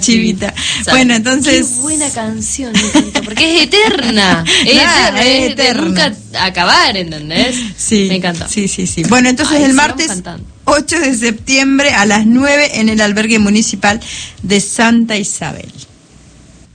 Chivita. Bueno, entonces... Qué buena canción, porque es eterna. Es de nunca acabar, ¿entendés? Sí. Me encanta. Sí. Bueno, entonces el martes 8 de septiembre a las 9 en el albergue municipal de Santa Isabel.